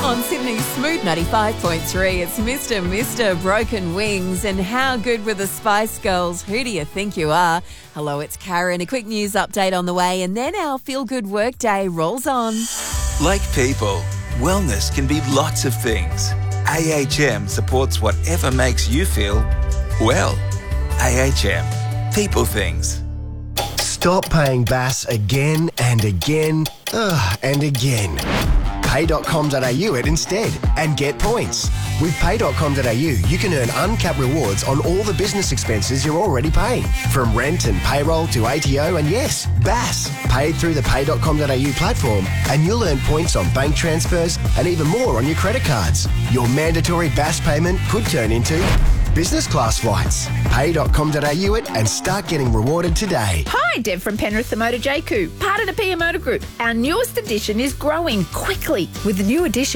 On Sydney's Smooth 95.3, it's Mr. Broken Wings. And how good were the Spice Girls? Who do you think you are? Hello, it's Karen. A quick news update on the way, and then our feel-good work day rolls on. Like people, wellness can be lots of things. AHM supports whatever makes you feel well. AHM. People things. Stop paying BAS again and again and again. Pay.com.au it instead and get points. With Pay.com.au, you can earn uncapped rewards on all the business expenses you're already paying. From rent and payroll to ATO and yes, BAS. Paid through the Pay.com.au platform and you'll earn points on bank transfers and even more on your credit cards. Your mandatory BAS payment could turn into business class flights. Pay.com.au it and start getting rewarded today. Hi, Deb from Penrith the Motor JQ, part of the PM Motor Group. Our newest edition is growing quickly with the new edition